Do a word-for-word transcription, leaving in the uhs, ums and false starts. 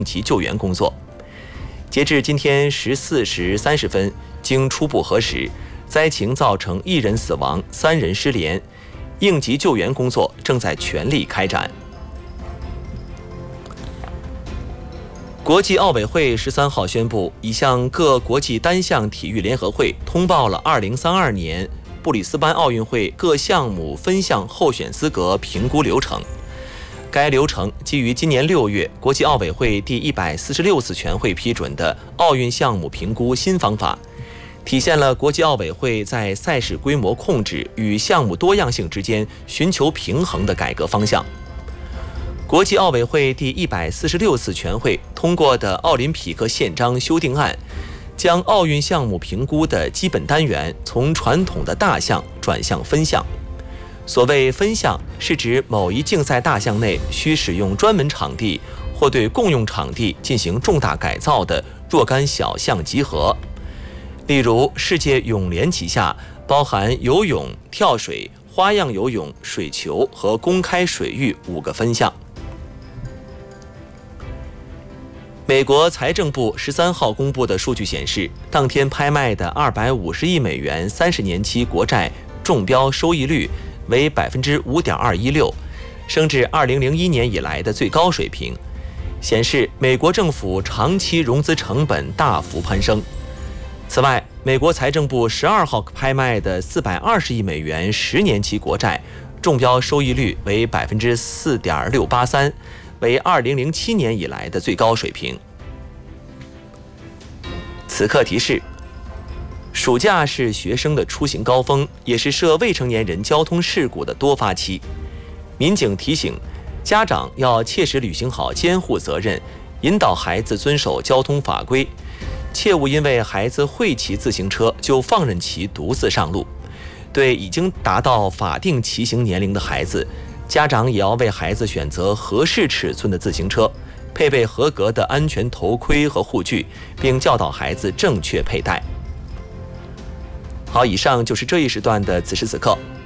及救援工作。截至今天十四时三十分，经初步核实，灾情造成一人死亡，三人失联，应急救援工作正在全力开展。国际奥委会十三号宣布，已向各国际单项体育联合会通报了二零三二年布里斯班奥运会各项目分项候选资格评估流程。该流程基于今年六月国际奥委会第一百四十六次全会批准的奥运项目评估新方法，体现了国际奥委会在赛事规模控制与项目多样性之间寻求平衡的改革方向。国际奥委会第一百四十六次全会通过的奥林匹克宪章修订案，将奥运项目评估的基本单元从传统的大项转向分项。所谓分项，是指某一竞赛大项内需使用专门场地或对共用场地进行重大改造的若干小项集合。例如，世界泳联旗下包含游泳、跳水、花样游泳、水球和公开水域五个分项。美国财政部十三号公布的数据显示，当天拍卖的二百五十亿美元三十年期国债中标收益率为百分之五点二一六，升至二零零一年以来的最高水平，显示美国政府长期融资成本大幅攀升。此外，美国财政部十二号拍卖的四百二十亿美元十年期国债中标收益率为百分之四点六八三，为二零零七年以来的最高水平。此刻提示：暑假是学生的出行高峰，也是涉未成年人交通事故的多发期。民警提醒，家长要切实履行好监护责任，引导孩子遵守交通法规，切勿因为孩子会骑自行车就放任其独自上路。对已经达到法定骑行年龄的孩子，家长也要为孩子选择合适尺寸的自行车，配备合格的安全头盔和护具，并教导孩子正确佩戴。好，以上就是这一时段的此时此刻。